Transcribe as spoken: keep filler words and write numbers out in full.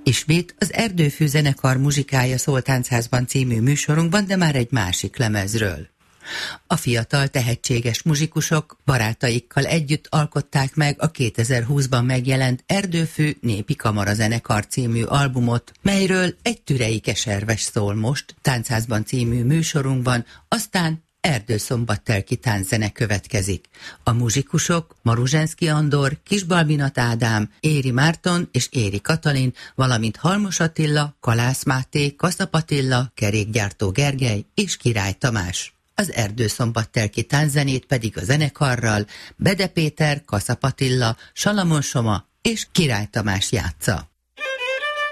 Ismét az Erdőfű zenekar muzsikája szól Táncházban című műsorunkban, de már egy másik lemezről. A fiatal, tehetséges muzsikusok barátaikkal együtt alkották meg a kétezer-húszban megjelent Erdőfű Népi Kamarazenekar című albumot, melyről egy Türei Keserves szól most Táncházban című műsorunkban, aztán Erdőszombattelki tánczene következik. A muzsikusok Maruzsenszky Andor, Kisbalbinat Ádám, Éri Márton és Éri Katalin, valamint Halmos Attila, Kalász Máté, Kaszap Attila, Kerékgyártó Gergely és Király Tamás. Az Erdőszombattelki tánczenét pedig a zenekarral Bede Péter, Kaszap Attila, Salamon Soma és Király Tamás játsza.